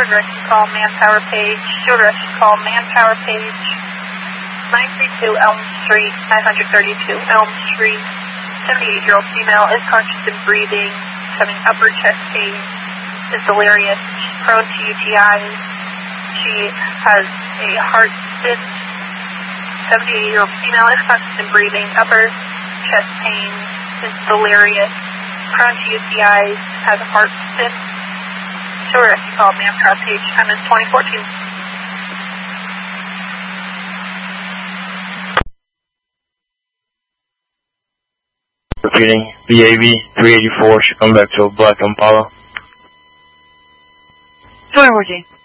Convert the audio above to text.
Steward rescue call, manpower page. Steward rescue call, manpower page. 932 Elm Street, 932 Elm Street. 78-year-old female is conscious and breathing, having upper chest pain, is delirious, she's prone to UTIs. She has a heart stint. 78-year-old female is conscious and breathing, upper chest pain, is delirious, prone to UTIs, has a heart stint. Steward rescue call, manpower page, time is 2014. Repeating, BAV 384 should come back to a black Impala. 2014.